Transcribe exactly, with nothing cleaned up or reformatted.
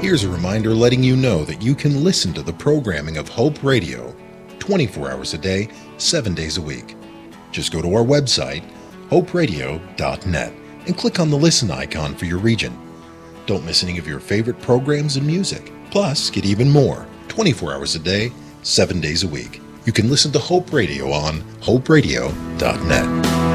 Here's a reminder letting you know that you can listen to the programming of Hope Radio twenty-four hours a day, seven days a week. Just go to our website, hope radio dot net, and click on the listen icon for your region. Don't miss any of your favorite programs and music. Plus, get even more, twenty-four hours a day, seven days a week. You can listen to Hope Radio on hope radio dot net.